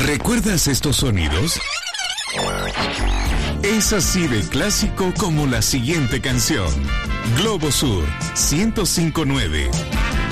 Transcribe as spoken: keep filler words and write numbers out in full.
¿Recuerdas estos sonidos? Es así de clásico como la siguiente canción. Globo Sur ciento cinco punto nueve.